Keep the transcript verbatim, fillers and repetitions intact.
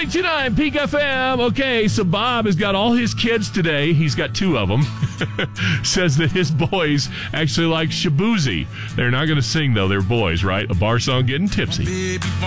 two nine Peak F M. Okay, so Bob has got all his kids today. He's got two of them. Says that his boys actually like Shaboozey. They're not going to sing, though. They're boys, right? A bar song, Getting Tipsy.